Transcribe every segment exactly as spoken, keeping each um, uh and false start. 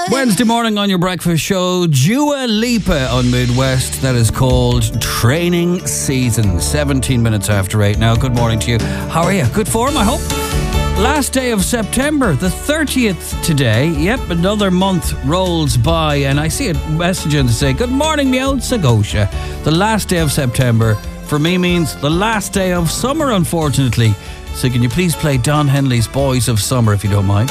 Wednesday morning on your breakfast show, Dua Lipa on Midwest. That is called Training Season. seventeen minutes after eight now. Good morning to you. How are you? Good form, I hope. Last day of September, the thirtieth today. Yep, another month rolls by, and I see a message in to say, good morning, me old Sagosha. The last day of September for me means the last day of summer, unfortunately. So can you please play Don Henley's Boys of Summer, if you don't mind?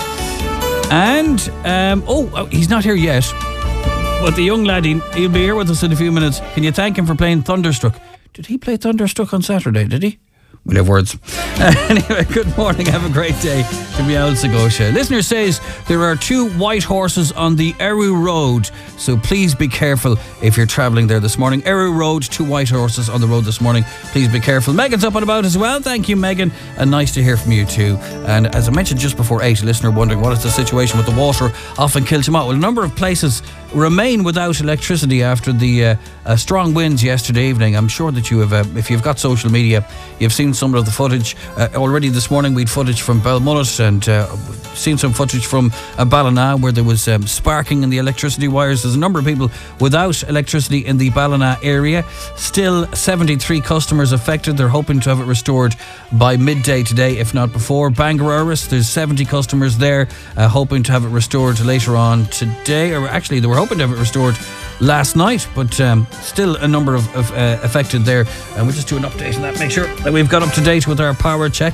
And, um, oh, he's not here yet, but the young lad, he'll be here with us in a few minutes. Can you thank him for playing Thunderstruck? Did he play Thunderstruck on Saturday, did he? We'll have words. Uh, anyway, good morning. Have a great day to me out Sagosha. Listener says there are two white horses on the Eru Road, so please be careful if you're travelling there this morning. Eru Road, two white horses on the road this morning. Please be careful. Megan's up and about as well. Thank you, Megan. And nice to hear from you too. And as I mentioned just before eight, a listener wondering what is the situation with the water off in Kiltimagh. Well, a number of places remain without electricity after the uh, uh, strong winds yesterday evening. I'm sure that you have, uh, if you've got social media, you've seen some of the footage. Uh, already this morning we'd footage from Belmullet and uh, seen some footage from uh, Ballina where there was um, sparking in the electricity wires. There's a number of people without electricity in the Ballina area. Still seventy-three customers affected. They're hoping to have it restored by midday today, if not before. Bangor Iris, there's seventy customers there, uh, hoping to have it restored later on today, or actually they were hoping to have it restored last night, but um, still a number of, of uh, affected there, and we'll just do an update on that, make sure that we've got up to date with our power check.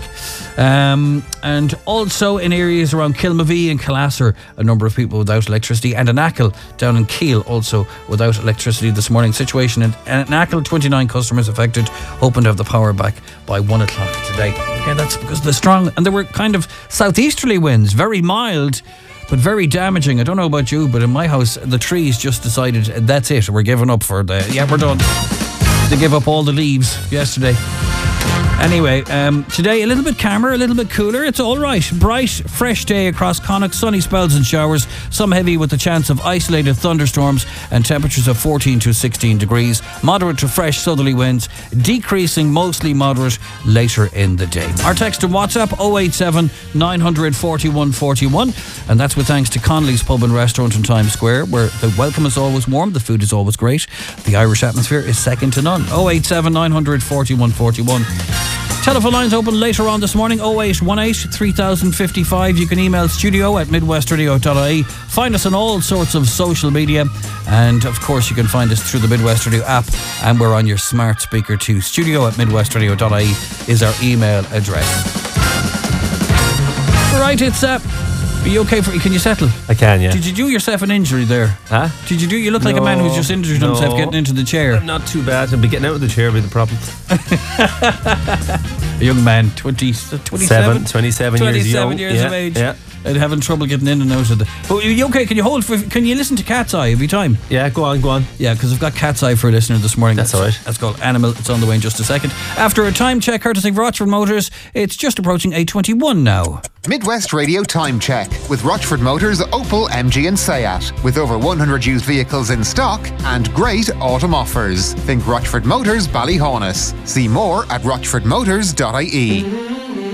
Um, and also in areas around Kilmavee and Killasser, a number of people without electricity, and in Achill down in Keele also without electricity this morning. Situation in, in Achill, twenty-nine customers affected, hoping to have the power back by one o'clock today. Okay, that's because of the strong, and there were kind of southeasterly winds, very mild but very damaging. I don't know about you, but in my house, the trees just decided, that's it, we're giving up for the, yeah, we're done. They gave up all the leaves yesterday. Anyway, um, today a little bit calmer, a little bit cooler. It's all right. Bright, fresh day across Connacht. Sunny spells and showers. Some heavy with the chance of isolated thunderstorms and temperatures of fourteen to sixteen degrees. Moderate to fresh southerly winds. Decreasing, mostly moderate later in the day. Our text to WhatsApp oh eight seven, nine four one, four one. And that's with thanks to Connolly's Pub and Restaurant in Times Square, where the welcome is always warm, the food is always great. The Irish atmosphere is second to none. oh eight seven, nine four one, four one. Telephone lines open later on this morning, oh eight one eight, three thousand fifty-five. You can email studio at midwestradio dot I E. Find us on all sorts of social media. And of course you can find us through the Midwest Radio app, and we're on your smart speaker too. Studio at midwestradio dot I E is our email address. Right, it's uh, are you okay for, can you settle? I can, yeah. Did you do yourself an injury there? Huh? Did you do, you look like no, a man who's just injured no. himself getting into the chair. I'm not too bad. I'll be getting out of the chair will be the problem. A young man, twenty, twenty-seven? Seven, twenty-seven, twenty-seven years, years yeah, of age. Yeah. And having trouble getting in and out of the... But are you okay? Can you hold for... Can you listen to Cat's Eye every time? Yeah, go on, go on. Yeah, because I've got Cat's Eye for a listener this morning. That's all right. That's called Animal. It's on the way in just a second. After a time check, courtesy of Rochford Motors, it's just approaching eight twenty-one now. Midwest Radio Time Check with Rochford Motors, Opel, M G and Seat. With over one hundred used vehicles in stock and great autumn offers. Think Rochford Motors, Ballyhaunis. See more at rochford motors dot I E.